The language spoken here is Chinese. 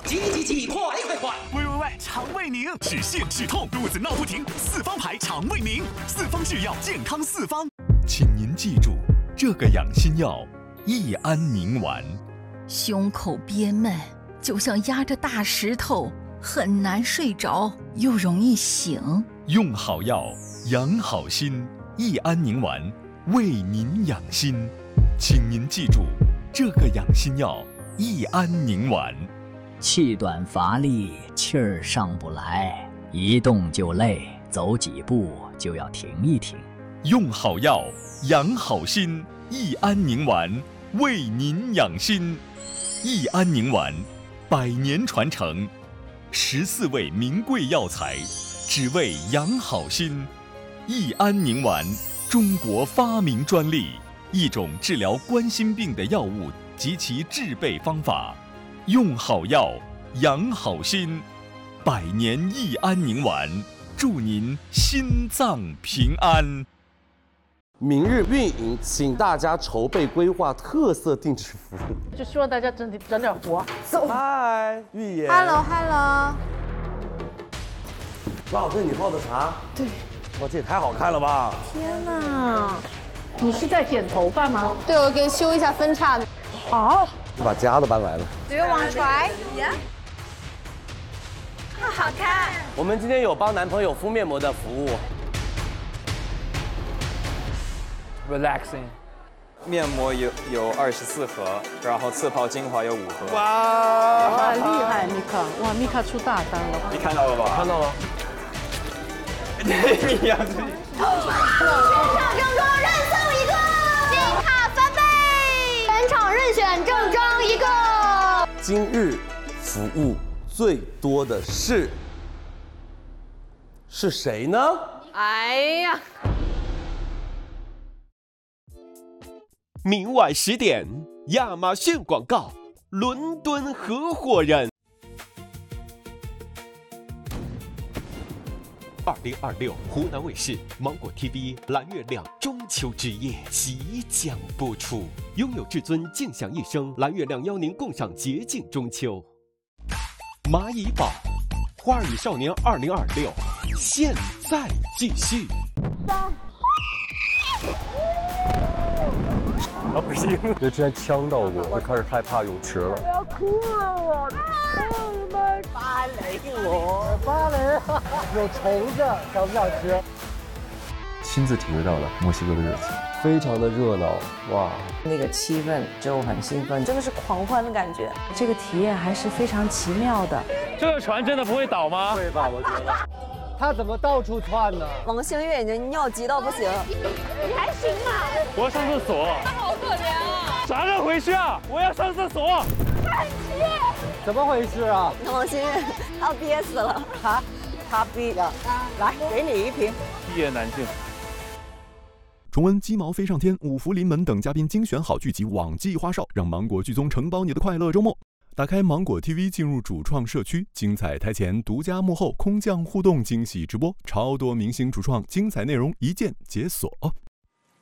急，快！ 喂，肠胃宁止泻止痛，肚子闹不停，4方牌肠胃宁，4方制药，健康4方。请您记住这个养心药：益安宁丸。 胸口憋闷，就像压着大石头，很难睡着，又容易醒。 用好药，养好心。益安宁丸为您养心，请您记住这个养心药：益安宁丸。 气短乏力，气儿上不来，一动就累，走几步就要停一停。 用好药，养好心。益安宁丸为您养心。益安宁丸100年传承，14味名贵药材，只为养好心。益安宁丸，中国发明专利，一种治疗冠心病的药物及其制备方法。用好药，养好心。100年益安宁丸，祝您心脏平安。 明日运营，请大家筹备规划特色定制服务， 就希望大家整点活。走。 嗨，玉妍。 Hello。 老师，你泡的茶？ 对。 哇，这也太好看了吧！ 天哪，你是在剪头发吗？ 对，我给修一下分叉。 好。 就把家都搬来了。 Do you want to try? Yeah. 好看。 我们今天有帮男朋友敷面膜的服务。 Relaxing， 面膜有24盒，然后次泡精华有5盒。 哇，厉害，米卡！哇，米卡出大单了。 你看到了吧？ 看到了。 你呀， 全场正装认送一个，金卡翻倍，全场任选正装一个。 今日服务最多的是谁呢？ 哎呀！ 明晚10点，亚马逊广告，伦敦合伙人。2026湖南卫视芒果 TV 蓝月亮中秋之夜即将播出，拥有至尊静享一生，蓝月亮邀您共赏洁净中秋。蚂蚁宝，花儿与少年2026，现在继续。 不行，就之前呛到过，就开始害怕泳池了。 我要哭了，我。芭蕾，有虫子，想不想吃？ 亲自体会到了墨西哥的热情， 非常的热闹，哇！ 那个气氛就很兴奋， 真的是狂欢的感觉。这个体验还是非常奇妙的。 这个船真的不会倒吗？ 会吧，我觉得。他怎么到处窜呢？ 王星越已经尿急到不行。 你还行吗？ 我要上厕所。 他好可怜啊！ 咋个回事啊？我要上厕所。 看气！ 怎么回事啊？ 那王星越他要憋死了。他憋了。来，给你一瓶。 一言难尽。 重温鸡毛飞上天、五福临门等嘉宾精选好剧集，网季花少，让芒果剧综承包你的快乐周末。打开芒果 TV， 进入主创社区，精彩台前、独家幕后、空降互动、惊喜直播，超多明星主创，精彩内容一键解锁。